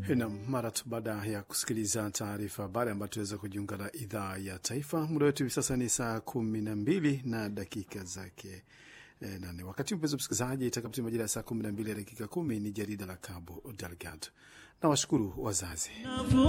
Na mara tu baada ya kusikiliza taarifa habari ambayo tuweza kujiunga na idhaa ya taifa, muda wetu hivi sasa ni saa 12 na dakika zake 8. Wakati mpenzi msikilizaji, itakapotimia majira ya saa 12 na dakika 10 ni jarida la Cabo Delgado. Na washukuru wazazi.